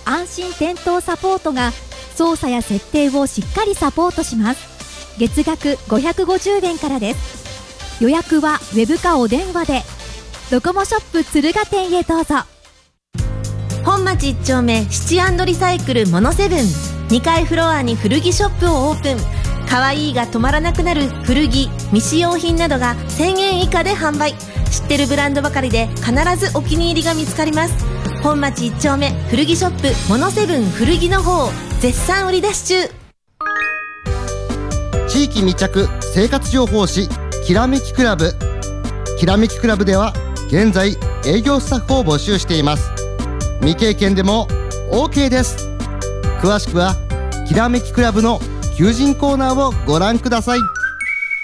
安心転倒サポートが操作や設定をしっかりサポートします。月額550円からです。予約はウェブかお電話で。ドコモショップ敦賀店へどうぞ。 本町1丁目シチ&リサイクルモノセブン、2階フロアに古着ショップをオープン。かわいいが止まらなくなる古着未使用品などが1000円以下で販売。知ってるブランドばかりで必ずお気に入りが見つかります。本町1丁目古着ショップモノセブン古着の方、絶賛売り出し中。 地域密着生活情報誌きらめきクラブ。きらめきクラブでは現在営業スタッフを募集しています。未経験でも OK です。詳しくはきらめきクラブの求人コーナーをご覧ください。